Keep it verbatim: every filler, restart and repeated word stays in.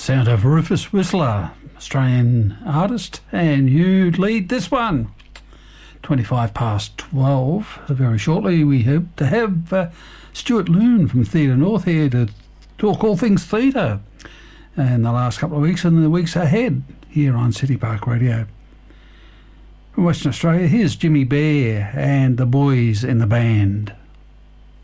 Sound of Rufus Whistler, Australian artist, and you lead this one. twenty-five past twelve. Very shortly we hope to have uh, Stuart Loon from Theatre North here to talk all things theatre in the last couple of weeks and the weeks ahead here on City Park Radio. From Western Australia, here's Jimmy Bear and the boys in the band.